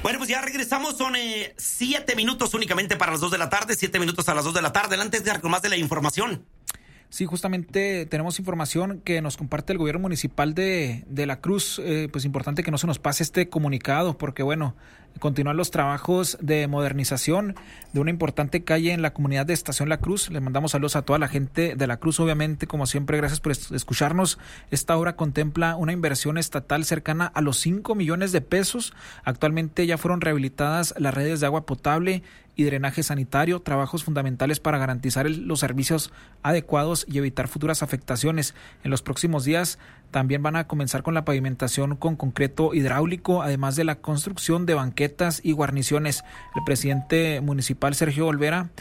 Bueno, pues ya regresamos, son 7 minutos únicamente para las 2 de la tarde, 7 minutos a las 2 de la tarde. Adelante, Edgar, con más de la información. Sí, justamente tenemos información que nos comparte el gobierno municipal de La Cruz. Pues importante que no se nos pase este comunicado porque, bueno, continúan los trabajos de modernización de una importante calle en la comunidad de Estación La Cruz. Le mandamos saludos a toda la gente de La Cruz, obviamente, como siempre, gracias por escucharnos. Esta obra contempla una inversión estatal cercana a los 5 millones de pesos. Actualmente ya fueron rehabilitadas las redes de agua potable y drenaje sanitario, trabajos fundamentales para garantizar los servicios adecuados y evitar futuras afectaciones. En los próximos días también van a comenzar con la pavimentación con concreto hidráulico, además de la construcción de banquetas y guarniciones. El presidente municipal, Sergio Olvera,